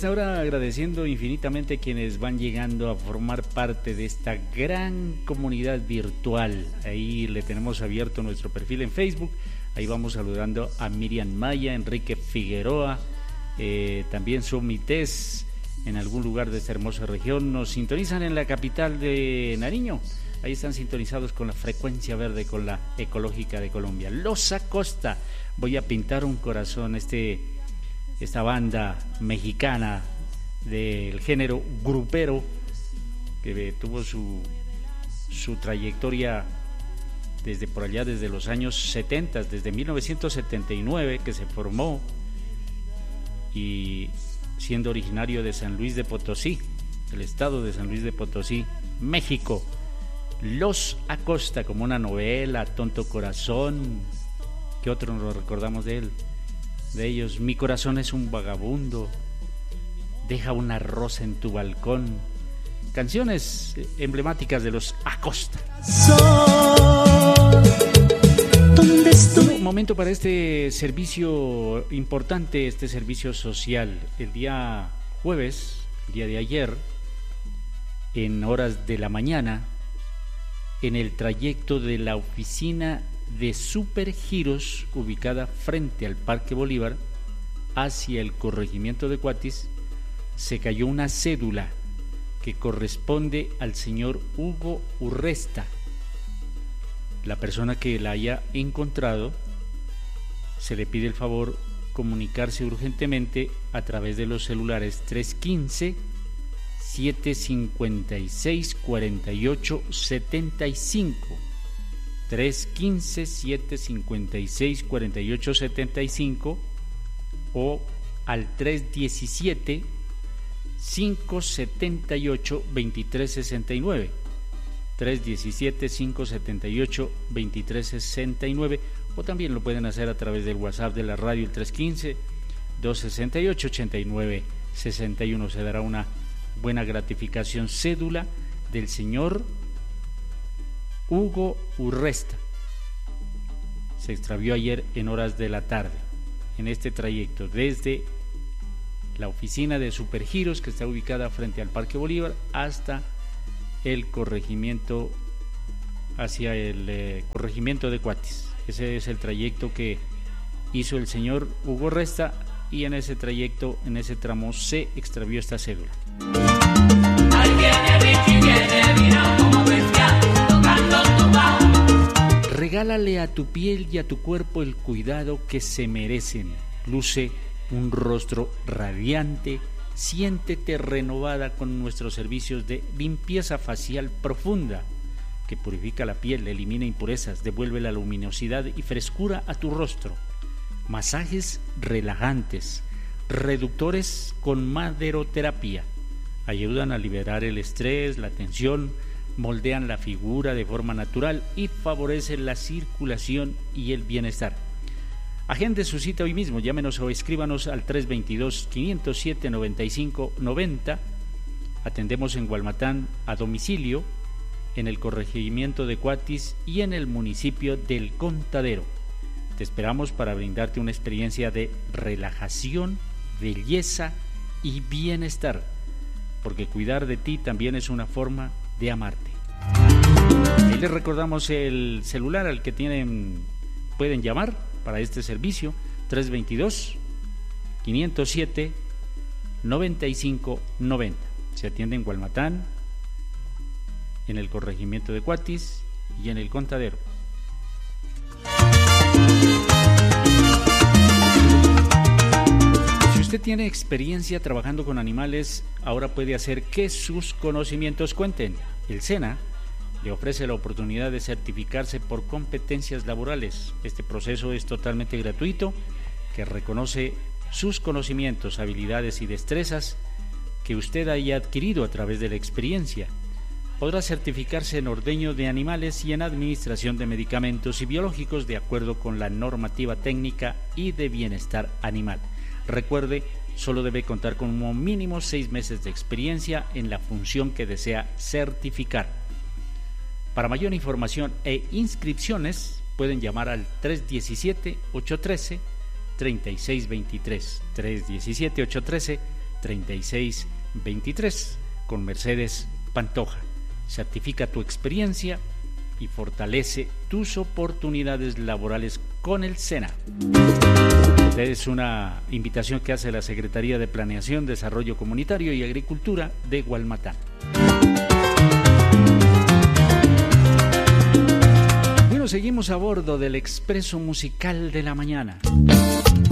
esta hora agradeciendo infinitamente a quienes van llegando a formar parte de esta gran comunidad virtual. Ahí le tenemos abierto nuestro perfil en Facebook. Ahí vamos saludando a Miriam Maya, Enrique Figueroa, también Somités, en algún lugar de esta hermosa región. Nos sintonizan en la capital de Nariño. Ahí están sintonizados con la frecuencia verde, con la ecológica de Colombia. Los Acosta, voy a pintar un corazón, esta banda mexicana del género grupero que tuvo su trayectoria desde los años 70, desde 1979 que se formó, y siendo originario de San Luis de Potosí, el estado de San Luis de Potosí, México. Los Acosta, como una novela, Tonto Corazón. ¿Qué otro nos recordamos de ellos? Mi corazón es un vagabundo, Deja una rosa en tu balcón. Canciones emblemáticas de los Acosta. Un momento para este servicio importante, este servicio social. El día jueves, el día de ayer, en horas de la mañana, en el trayecto de la oficina de Supergiros, ubicada frente al Parque Bolívar, hacia el corregimiento de Cuatis, se cayó una cédula que corresponde al señor Hugo Urresta. La persona que la haya encontrado, se le pide el favor comunicarse urgentemente a través de los celulares 315-756-4875, 315-756-4875 o al 317-578-2369, 317-578-2369, o también lo pueden hacer a través del WhatsApp de la radio, el 315-268-8961. Se dará una buena gratificación. Cédula del señor Hugo Urresta. Se extravió ayer en horas de la tarde, en este trayecto desde la oficina de Supergiros, que está ubicada frente al Parque Bolívar, hasta el corregimiento, hacia el corregimiento de Cuatis. Ese es el trayecto que hizo el señor Hugo Urresta, y en ese trayecto, en ese tramo, se extravió esta cédula. Regálale a tu piel y a tu cuerpo el cuidado que se merecen. Luce un rostro radiante, siéntete renovada con nuestros servicios de limpieza facial profunda, que purifica la piel, elimina impurezas, devuelve la luminosidad y frescura a tu rostro. Masajes relajantes, reductores con maderoterapia, ayudan a liberar el estrés, la tensión, moldean la figura de forma natural y favorecen la circulación y el bienestar. Agende su cita hoy mismo, llámenos o escríbanos al 322-507-9590. Atendemos en Gualmatán a domicilio, en el corregimiento de Cuatis y en el municipio del Contadero. Te esperamos para brindarte una experiencia de relajación, belleza y bienestar, porque cuidar de ti también es una forma de amarte. Y les recordamos el celular al que pueden llamar para este servicio, 322-507-9590. Se atiende en Gualmatán, en el corregimiento de Cuatis y en el Contadero. Si usted tiene experiencia trabajando con animales, ahora puede hacer que sus conocimientos cuenten. El SENA le ofrece la oportunidad de certificarse por competencias laborales. Este proceso es totalmente gratuito, que reconoce sus conocimientos, habilidades y destrezas que usted haya adquirido a través de la experiencia. Podrá certificarse en ordeño de animales y en administración de medicamentos y biológicos de acuerdo con la normativa técnica y de bienestar animal. Recuerde, solo debe contar con como mínimo 6 meses de experiencia en la función que desea certificar. Para mayor información e inscripciones pueden llamar al 317-813-3623, 3623 con Mercedes Pantoja. Certifica tu experiencia y fortalece tus oportunidades laborales con el SENA. Esta es una invitación que hace la Secretaría de Planeación, Desarrollo Comunitario y Agricultura de Gualmatán. Bueno, seguimos a bordo del Expreso Musical de la Mañana.